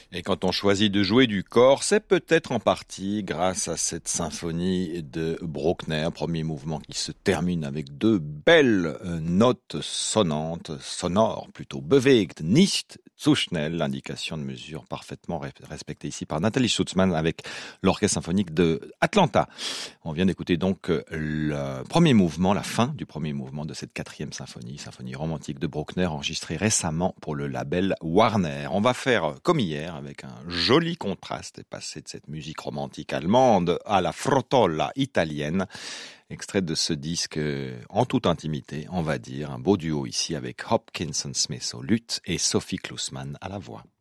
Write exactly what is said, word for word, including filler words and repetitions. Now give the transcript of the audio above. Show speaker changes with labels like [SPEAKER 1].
[SPEAKER 1] Et quand on choisit de jouer du corps, c'est peut-être en partie grâce à cette symphonie de Bruckner, premier mouvement qui se termine avec deux belles notes sonnantes, sonores plutôt, bewegt, nicht zu schnell, l'indication de mesure parfaitement respectée ici par Nathalie Schutzmann avec l'Orchestre symphonique de Atlanta. On vient d'écouter donc le premier mouvement, la fin du premier mouvement de cette quatrième symphonie, symphonie romantique de Bruckner, enregistrée récemment pour le label Warner. On va faire comme hier, avec un joli contraste et passer de cette musique romantique allemande à la frottola italienne, extrait de ce disque en toute intimité, on va dire, un beau duo ici avec Hopkinson Smith au luth et Sophie Klusman à la voix.